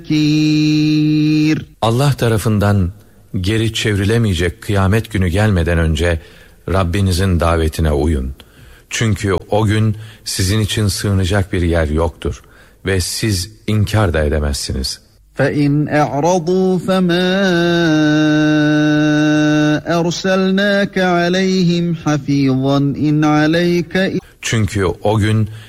Allah tarafından geri çevrilemeyecek kıyamet günü gelmeden önce Rabbinizin davetine uyun. Çünkü o gün sizin için sığınacak bir yer yoktur ve siz inkar da edemezsiniz. فَاِنْ اَعْرَضُوا فَمَا اَرْسَلْنَاكَ عَلَيْهِمْ حَفِيظًا اِنْ عَلَيْكَ. Çünkü o gün